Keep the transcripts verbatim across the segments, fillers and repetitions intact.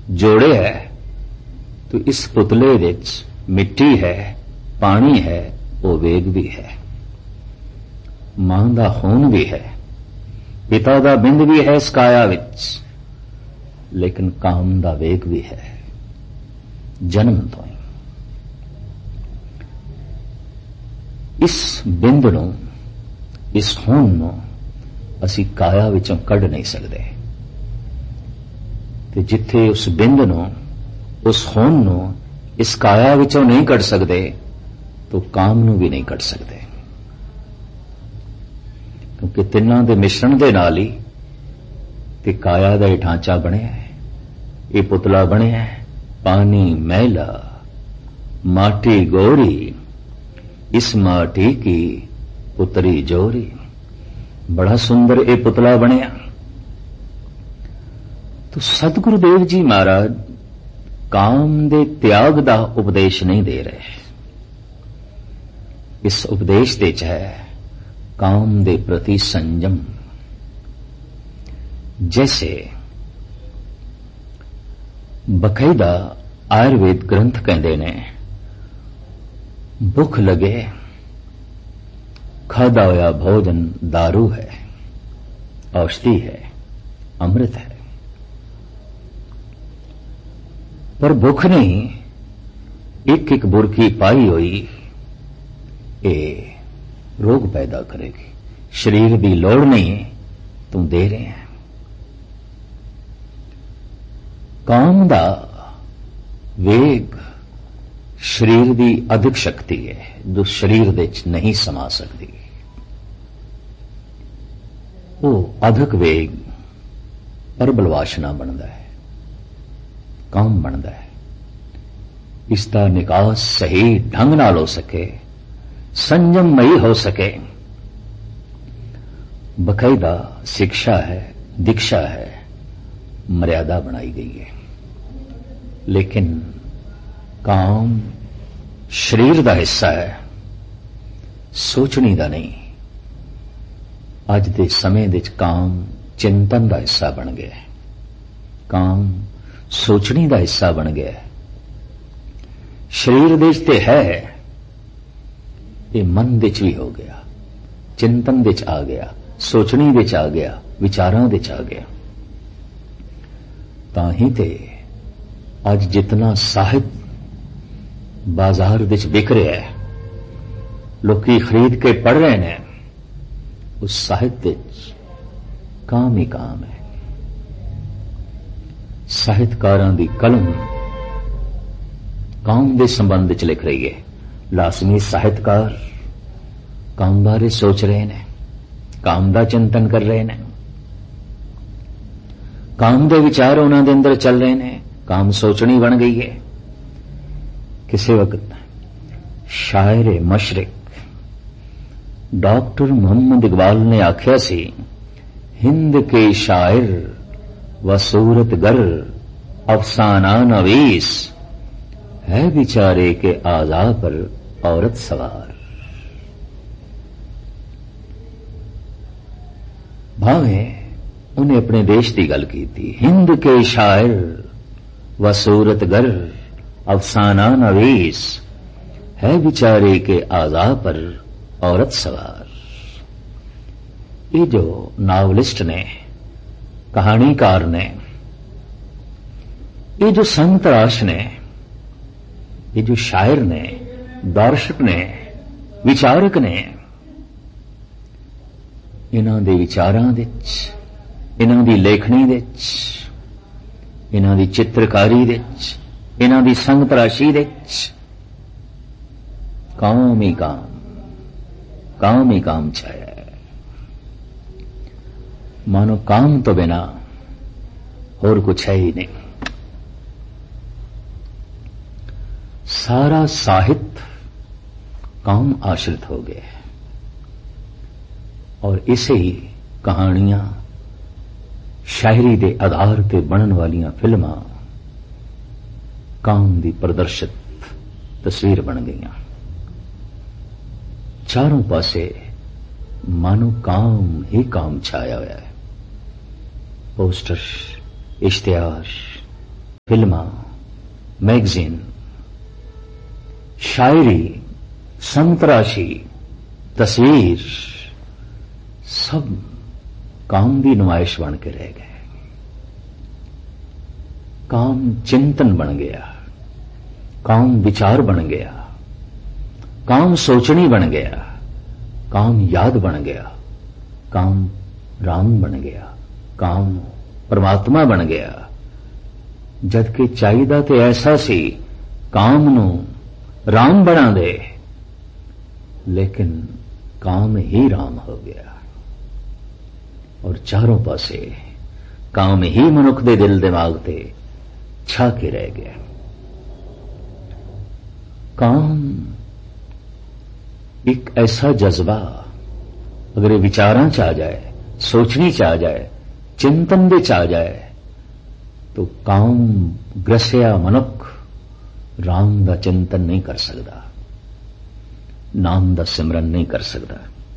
जोड़े है तो इस पुतले विच मिट्टी है, पानी है, वो वेग भी है, मां दा खून भी है, पिता दा बिंद भी है इस काया विच, लेकिन काम दा वेग भी है जन्म तो ही। इस बिंद नूं, इस खून नूं असी काया विचों कढ नहीं सकते, ते जिथे उस बिंद नूं, उस खून नूं इस काया विचों नहीं कढ सकते तो काम नूं भी नहीं कढ सकते, क्योंकि तिन्हां दे मिश्रण दे नाल ही ते काया दा ढांचा बनिया है, ये पुतला बनिया है। पानी मैला, माटी गोरी, इस माटी की पुतरी जोरी। बड़ा सुंदर ये पुतला बनिया। तो सतगुरुदेव जी महाराज काम दे त्याग दा उपदेश नहीं दे रहे, इस उपदेश दे च है काम दे प्रति संयम। जैसे बकायदा आयुर्वेद ग्रंथ कहते ने, भुख लगे खादा होया भोजन दारू है, औषधि है, अमृत है, पर भुख नहीं एक एक बुरकी पाई हुई ये रोग पैदा करेगी। शरीर की लोड़ नहीं तुम दे रहे हैं। काम दा वेग शरीर की अधिक शक्ति है जो शरीर दे च नहीं समा सकती। वो अधिक वेग प्रबल वासना बनता है, काम बनता है। इसका निकास सही ढंग नाल हो सके, संयममयी हो सके, बकायदा शिक्षा है, दीक्षा है, मर्यादा बनाई गई है। लेकिन काम शरीर का हिस्सा है, सोचनी का नहीं। अज दे समय दे काम चिंतन का हिस्सा बन गया है, काम सोचनी का हिस्सा बन गया है। शरीर दे ते है, ये मन दे च भी हो गया, चिंतन दे च आ गया, सोचनी दे च आ गया, विचारां दे च आ गया। ताही ते अज जितना साहित्य बाजार दे च बिक रहा है, लोकी खरीद के पढ़ रहे हैं, उस साहित्य काम ही काम है। साहित्यकारां दी कलम काम दे संबंध च लिख रही है। लाजमी साहित्यकार काम बारे सोच रहे हैं, काम दा चिंतन कर रहे हैं, काम दे विचार उन्हां दे अंदर चल रहे हैं, काम सोचनी बन गई है। किसी वक्त शायर मशरिक डॉक्टर मोहम्मद इकबाल ने आख्या सी, हिंद के शायर व सूरत गर अफसाना नवीस है बिचारे के आजा पर औरत सवार। भावे उन्हें अपने देश की गल की थी। हिंद के शायर व सूरत गर अफसाना नवीस है बिचारे के आजा पर औरत सवार। ये जो नावलिस्ट ने, कहानीकार ने, ये जो संत राश ने, ये जो शायर ने, दर्शक ने, विचारक ने, इन्हां दे विचारां दे विच, इन्हां दी लेखनी दे विच, इन्हां दी चित्रकारी दे विच, इन्हां दी संग तराशी दे विच काम ही काम, काम ही काम छाया है। मानो काम तो बिना और कुछ है ही नहीं। सारा साहित्य काम आश्रित हो गया है, और इसे ही कहानियां, शायरी दे आधार ते बनन वालियां फिल्मां काम दी प्रदर्शित तस्वीर बन गईयां। चारों पासे मानो काम ही काम छाया हुआ है। पोस्टर, इश्तिहार, फिल्मां, मैगजीन, शायरी, संतराशी, तस्वीर सब काम की नुमाइश बन के रह गए। काम चिंतन बन गया, काम विचार बन गया, काम सोचनी बन गया, काम याद बन गया, काम राम बन गया, काम परमात्मा बन गया। जबकि चाहिदा ते ऐसा सी काम नू राम बना दे, लेकिन काम ही राम हो गया और चारों पासे काम ही मनुख दे दिल दिमाग ते छा के रह गया। काम एक ऐसा जज्बा अगर विचारां च आ जाए, सोचनी च आ जाए, चिंतन दे च आ जाए, तो काम ग्रसिया मनुख राम दा चिंतन नहीं कर सकता, नाम दा सिमरन नहीं कर सकता।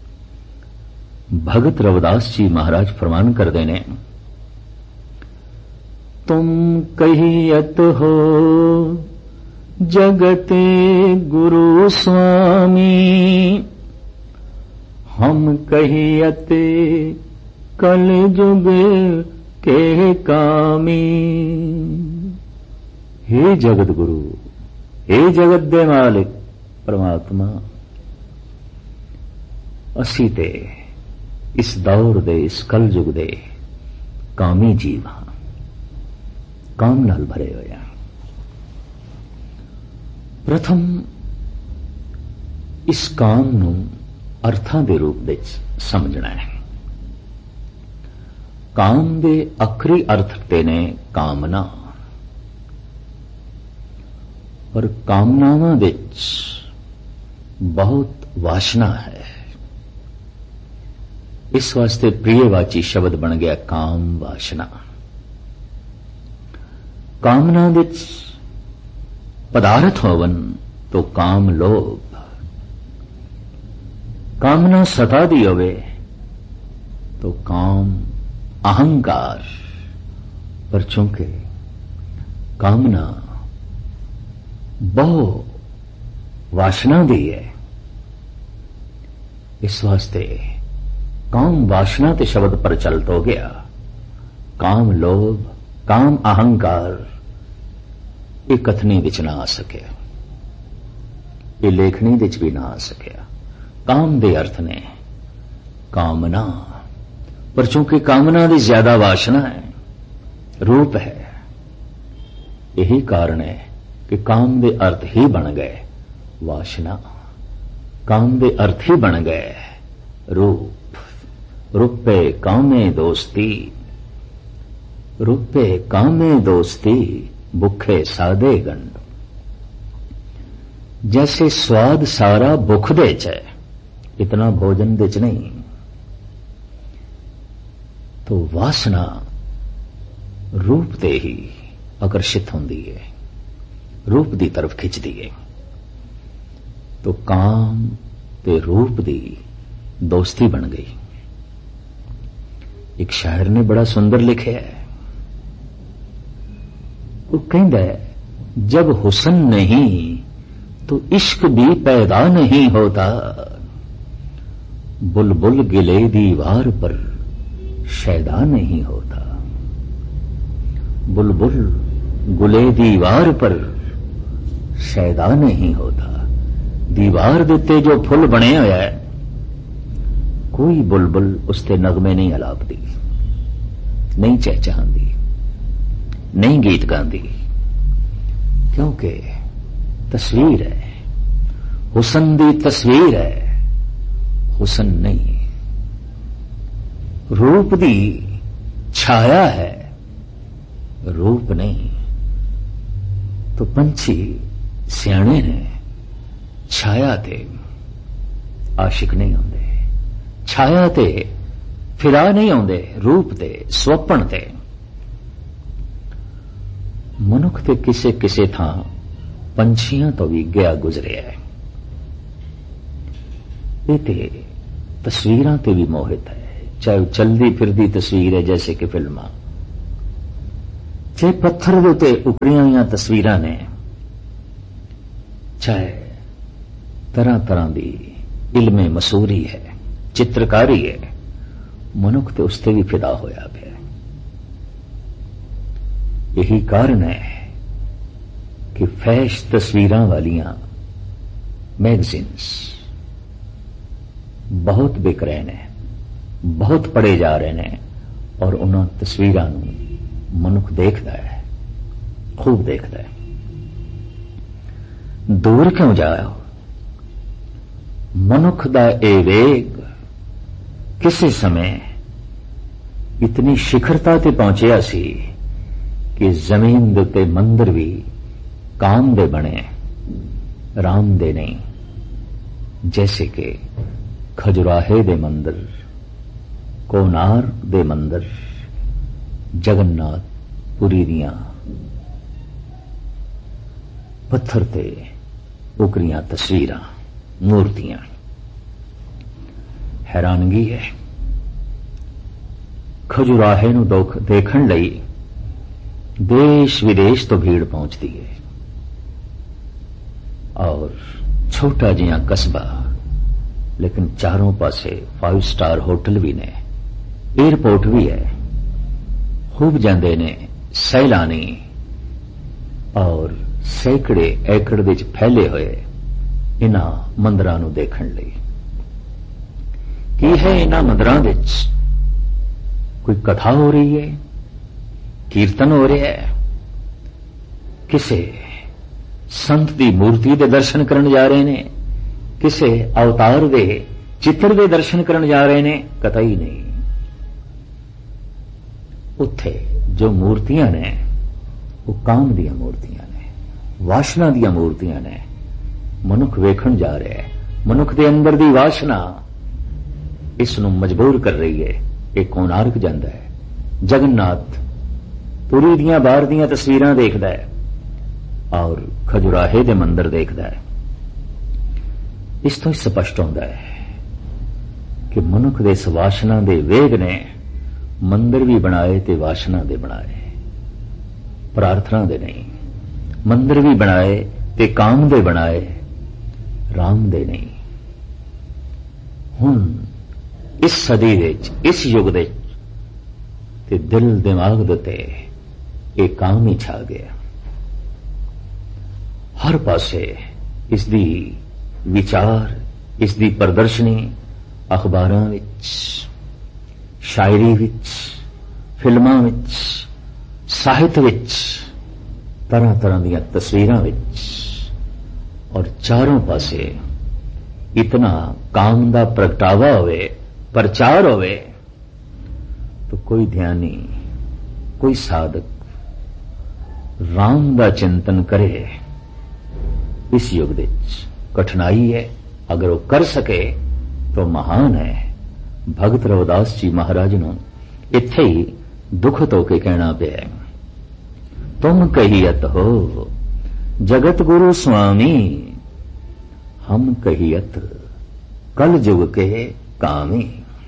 भगत रविदास जी महाराज फरमान करते ने, तुम कहियत हो जगते गुरु स्वामी, हम कहियते कल जुग के कामी। हे जगत गुरु, हे जगत दे मालिक परमात्मा, असी ते इस दौर दे, इस कल युग दे कामी जीव हां, काम नाल भरे होए हां। प्रथम इस काम नू अर्थां दे रूप विच समझना है। काम दे आखरी अर्थ ते ने कामना, और कामनावां विच बहुत वासना है। इस वास्ते प्रियवाची शब्द बन गया काम वासना। कामना विच पदार्थ होवन तो काम लोभ, कामना सता दी होवे तो काम अहंकार। पर चूंकि कामना बहु वासना दी है, इस वास्ते काम वासना ते शब्द प्रचलित हो गया। काम लोभ, काम अहंकार ये कथनी विच ना आ सकिया, ये लेखनी विच भी ना आ सकिया। काम दे अर्थ ने कामना, पर चूंकि कामना दी ज्यादा वासना है, रूप है, यही कारण है कि काम दे अर्थ ही बन गए वासना, काम दे अर्थ ही बन गए रूप। रूपे कामे दोस्ती, रूपे कामे दोस्ती, भुखे सादे गंड। जैसे स्वाद सारा भुख दे च है, इतना भोजन दे च नहीं, तो वासना रूप ते ही आकर्षित होंदी है, रूप दी तरफ खिंचदी है। तो काम ते रूप दी दोस्ती बन गई। एक शायर ने बड़ा सुंदर लिखा है, वो कहता है, जब हुस्न नहीं तो इश्क भी पैदा नहीं होता, बुलबुल गिले दीवार पर शैदा नहीं होता। बुलबुल गुले दीवार पर शैदा नहीं होता। दीवार देते जो फुल बने होया है, कोई बुलबुल उसते नगमे नहीं अलापदी, नहीं चहचहांदी, नहीं गीत गांदी, क्योंकि तस्वीर है, हुस्न दी तस्वीर है, हुस्न नहीं। रूप दी छाया है, रूप नहीं। तो पंछी सियाणे ने छाया ते आशिक नहीं होंदे, छाया ते फिरा नहीं आउंदे, रूप ते स्वप्न ते। मनुख ते किसे किसे थां पंछियां तो भी गया गुजरिया है। ये ते तस्वीरां ते भी मोहित है, चाहे चलदी फिरदी तस्वीर है जैसे कि फिल्मां, चाहे पत्थर के उत्ते उकरियां हुई तस्वीरां ने, चाहे तरह तरह की इल्मे मसूरी है, चित्रकारी है, मनुख तो उसते भी फिदा होया पिया। यही कारण है कि फैश तस्वीरां वालियां मैगजीन्स बहुत बिक रहे ने, बहुत पढ़े जा रहे हैं और उन्होंने तस्वीरां मनुख देखता है, खूब देखता है। दूर क्यों जाओ, मनुख दा ए वेग किसी समय इतनी शिखरता ते पहुंचया सी कि जमीन दे उत्ते मंदिर भी काम दे बने, राम दे नहीं। जैसे कि खजुराहे दे मंदिर, कोनार्क दे मंदिर, जगन्नाथ पुरी दियां पत्थर ते उकरियां तस्वीरां, मूर्तियां। हैरानगी है, खजुराहे नूं देखण लई देश विदेश तो भीड़ पहुंचती है और छोटा जिहा कस्बा, लेकिन चारों पासे फाइव स्टार होटल भी ने, एयरपोर्ट भी है। खूब जांदे ने सैलानी और सैकड़े एकड़ विच फैले हुए इन्हां मंदिरां नूं देखण लई। की है इन्हां मंदिरां विच? कोई कथा हो रही है, कीर्तन हो रहा है, किसे संत दी मूर्ति दे दर्शन करन जा रहे ने, किसे अवतार दे चित्र दे दर्शन करन जा रहे ने, कतई नहीं। उत्थे जो मूर्तियां ने वो काम दियां मूर्तियां ने, वासना दियां मूर्तियां ने। मनुख वेखण जा रहा है, मनुख दे अंदर दी वासना इस नूं मजबूर कर रही है। एक कोणार्क जांदा है, जगन्नाथ पुरी दियां बाहर दियां तस्वीरां देखदा है और खजुराहे दे मंदिर देखदा है। इस तो स्पष्ट होंदा है कि मनुख दे इस वासना दे वेग ने मंदिर भी बनाए ते वासना दे बनाए, प्रार्थना दे नहीं। मंदिर भी बनाए ते काम दे बनाए, राम दे नहीं। हुण इस सदी विच, इस युग दे ते दिल दिमाग दे ते एक काम ही छा गया। हर पासे इसदी विचार, इसदी प्रदर्शनी अखबारां विच, शायरी विच, फिल्मां विच, साहित्य विच, तरह तरह दीयां तस्वीरां विच, और चारों पासे इतना काम दा प्रगटावा होवे, प्रचार होवे, तो कोई ध्यानी, कोई साधक राम दा चिंतन करे। इस युग विच कठिनाई है, अगर वो कर सके तो महान है। भगत रविदास जी महाराज नूं इत्थे ही दुखत होके कहना पिया, तुम कहियत हो जगत गुरु स्वामी, हम कहियत कल जुग के कामी।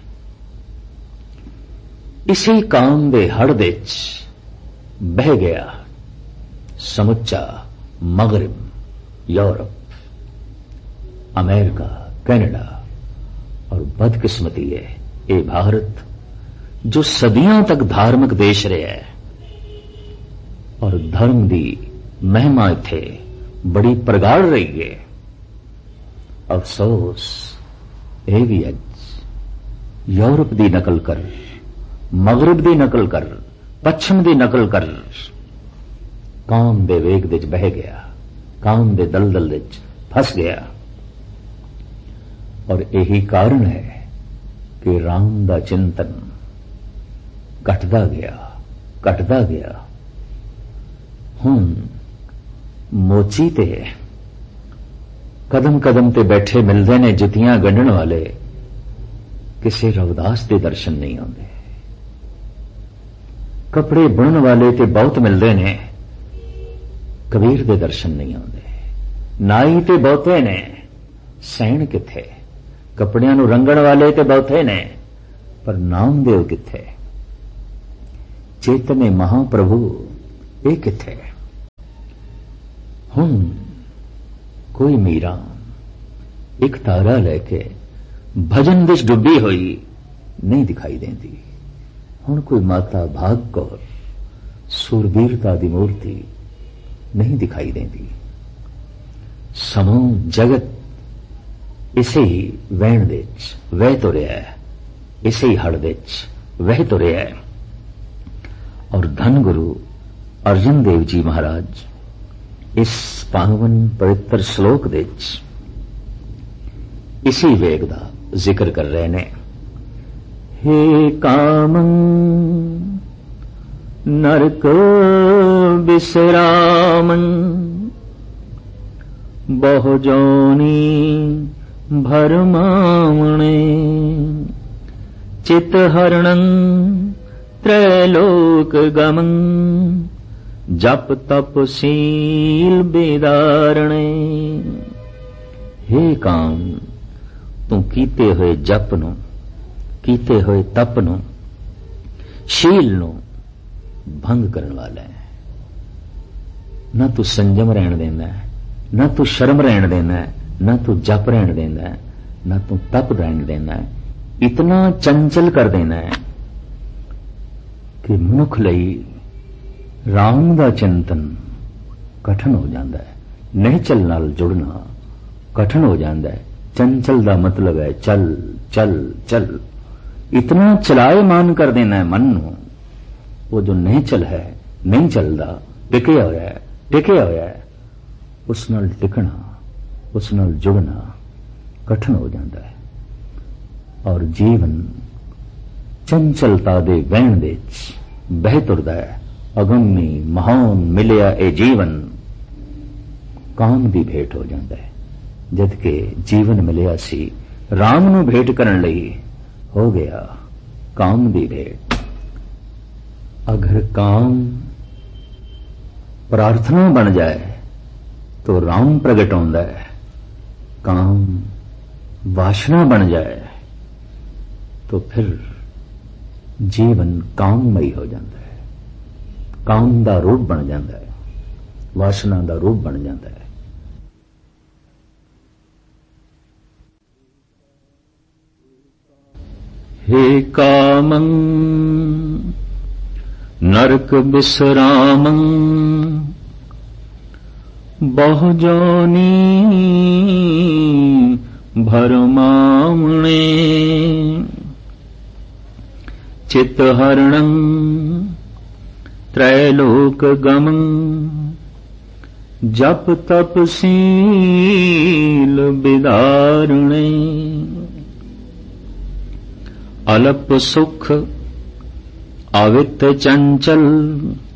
इसी काम दे हड़ विच बह गया समुच्चा मगरिब, यूरोप, अमेरिका, कनाडा, और बदकिस्मती है ये भारत जो सदियों तक धार्मिक देश रहा है और धर्म की महिमा इत्थे बड़ी प्रगाढ़ रही है। अफसोस ये भी अज यूरोप की नकल कर, मगरिब की नकल कर, पश्चिम की नकल कर, काम दे वेग विच बह गया, काम दे दलदल विच फस गया। और यही कारण है कि राम दा चिंतन घटदा गया, घटदा गया। हुण मोची ते कदम कदम ते बैठे मिलदे ने जुतियां गंढण वाले, किसे रविदास दे दर्शन नहीं आउंदे। कपड़े बुणन वाले ते बहुत मिलदे ने, कबीर दे दर्शन नहीं आउंदे। नाई ते बहुते ने, सैण किथे। कपड़ियां नूं रंगण वाले ते बहुते ने, पर नामदेव किथे। चैतन्य महाप्रभु ਇਹ ਕਿੱਥੇ ਹੈ? ਹੁਣ ਕੋਈ ਮੀਰਾ ਇੱਕ ਤਾਰਾ ਲੈ ਕੇ ਭਜਨ ਵਿੱਚ ਡੁੱਬੀ ਹੋਈ ਨਹੀਂ ਦਿਖਾਈ ਦਿੰਦੀ। ਹੁਣ ਕੋਈ ਮਾਤਾ ਭਾਗ ਕੌਰ ਸੂਰਬੀਰਤਾ ਦੀ ਮੂਰਤੀ ਨਹੀਂ ਦਿਖਾਈ ਦਿੰਦੀ। ਸਮੂਹ ਜਗਤ ਇਸੇ ਹੀ ਵਹਿਣ ਵਿੱਚ ਵਹਿ ਤੁਰਿਆ ਹੈ, ਇਸੇ ਹੀ ਹੜ ਵਿੱਚ ਵਹਿ ਤੁਰਿਆ ਹੈ। ਔਰ ਧੰਨ ਗੁਰੂ ਅਰਜਨ ਦੇਵ ਜੀ ਮਹਾਰਾਜ ਇਸ ਪਾਵਨ ਪਵਿੱਤਰ ਸ਼ਲੋਕ ਵਿੱਚ ਇਸੇ ਵੇਗ ਦਾ ਜ਼ਿਕਰ ਕਰ ਰਹੇ ਨੇ। ਹੇ ਕਾਮੰ ਨਰਕ ਬਿਸਰਾਮੰ ਬਹੁ ਜੋਨੀ ਭਰਮਾਵਣੇ ਚਿਤ ਹਰਣੰ ਤ੍ਰੈਲੋਕ ਗਮੰ ਜਪ ਤਪ ਸੀਲ ਬੇਦਾਰਣੇ। ਹੇ ਕਾਮ, ਤੂੰ ਕੀਤੇ ਹੋਏ ਜਪ ਨੂੰ, ਕੀਤੇ ਹੋਏ ਤਪ ਨੂੰ, ਸ਼ੀਲ ਨੂੰ ਭੰਗ ਕਰਨ ਵਾਲਾ ਹੈ। ਨਾ ਤੂੰ ਸੰਜਮ ਰਹਿਣ ਦੇਂਦਾ ਹੈ, ਨਾ ਤੂੰ ਸ਼ਰਮ ਰਹਿਣ ਦੇਂਦਾ ਹੈ, ਨਾ ਤੂੰ ਜਪ ਰਹਿਣ ਦੇਂਦਾ ਹੈ, ਨਾ ਤੂੰ ਤਪ ਰਹਿਣ ਦੇਂਦਾ ਹੈ। ਇਤਨਾ ਚੰਚਲ ਕਰ ਦੇਣਾ ਹੈ ਕਿ ਮਨੁੱਖ ਲਈ ਰਾਮ ਦਾ ਚਿੰਤਨ ਕਠਨ ਹੋ ਜਾਂਦਾ ਹੈ। ਨਿਹਚਲ ਨਾਲ ਜੁੜਨਾ ਕਠਨ ਹੋ ਜਾਂਦਾ ਹੈ। ਚੰਚਲ ਦਾ ਮਤਲਬ ਹੈ ਚੱਲ ਚੱਲ ਚੱਲ। ਇਤਨਾ ਚਲਾਇਮਾਨ ਕਰ ਦੇਣਾ ਹੈ ਮਨ ਨੂੰ। ਉਹ ਜੋ ਨਿਹਚਲ ਹੈ, ਨਹੀਂ ਚੱਲਦਾ, ਟਿਕਿਆ ਹੋਇਆ ਹੈ, ਟਿਕਿਆ ਹੋਇਆ ਹੈ, ਉਸ ਨਾਲ ਟਿਕਣਾ, ਉਸ ਨਾਲ ਜੁੜਨਾ ਕਠਨ ਹੋ ਜਾਂਦਾ ਹੈ। ਔਰ ਜੀਵਨ ਚੰਚਲਤਾ ਦੇ ਵਹਿਣ ਵਿੱਚ ਬਹਿ ਤੁਰਦਾ ਹੈ। ਅਗੰਮੀ ਮਹਾਨ ਮਿਲਿਆ ਇਹ ਜੀਵਨ ਕਾਮ ਦੀ ਭੇਟ ਹੋ ਜਾਂਦਾ ਹੈ। ਜਦ ਕਿ ਜੀਵਨ ਮਿਲਿਆ ਸੀ ਰਾਮ ਨੂੰ ਭੇਟ ਕਰਨ ਲਈ, ਹੋ ਗਿਆ ਕਾਮ ਦੀ ਭੇਟ। ਅਗਰ ਕਾਮ ਪ੍ਰਾਰਥਨਾ ਬਣ ਜਾਏ तो राम प्रगट होता है। काम वासना बन जाए तो फिर जीवन काममई हो जाता है। काम का रूप बन जाता है, वासना का रूप बन जाता है। हे कामं नरक विश्रामं बहु जोनी भरमावणे चित हरणं त्रैलोक गमं जप तप सील बिदारणे अलप सुख अवित चंचल